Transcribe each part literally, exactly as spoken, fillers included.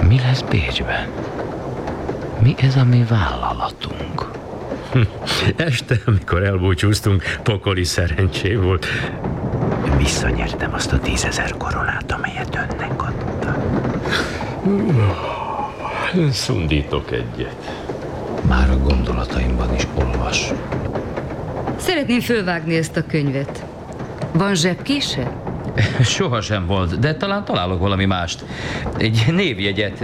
Mi lesz Bécsben? Mi ez a mi vállalatunk? Este, amikor elbúcsúztunk, pokoli szerencsé volt. Visszanyertem azt a tízezer koronát, amelyet önnek adta. Szundítok egyet. Már a gondolataimban is olvas. Szeretném fölvágni ezt a könyvet. Van zsebkése? Soha sem volt, de talán találok valami mást. Egy névjegyet.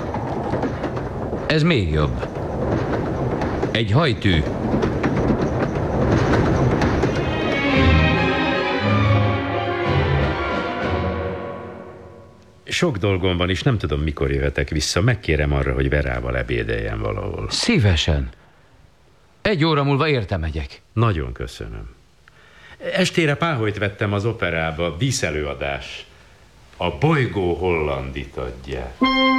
Ez még jobb. Egy hajtű. Sok dolgom van, és nem tudom, mikor jöhetek vissza. Megkérem arra, hogy Verával ebédeljen valahol. Szívesen. Egy óra múlva érte megyek. Nagyon köszönöm. Estére páholyt vettem az operába, díszelőadás. A bolygó hollandit adják.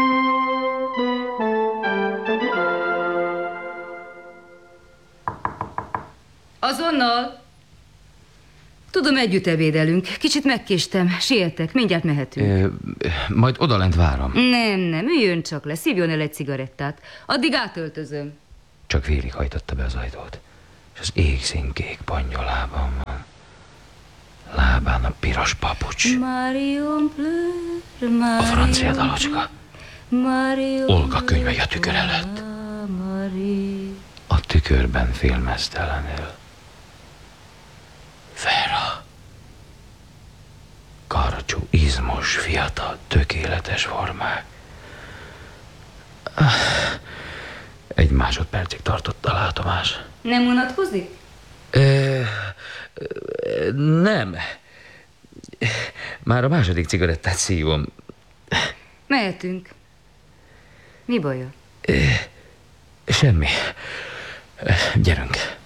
Azonnal! Tudom, együtt ebédelünk. Kicsit megkéstem, sietek, mindjárt mehetünk. Ö, majd odalent várom. Nem, nem, üljön csak le, szívjon el egy cigarettát. Addig átöltözöm. Csak végighajtotta be az ajtót, és az égszínkék pannyolában van. Lábán a piros papucs. A francia dalocska. Olga könyvei a tükör előtt. A tükörben félmeztelenül. Vera. Karcsú, izmos, fiatal, tökéletes formák. Egy másodpercig tartott a látomás. Nem unatkozik? Ö, nem. Már a második cigarettát szívom. Mehetünk. Mi baja? Semmi. Gyerünk.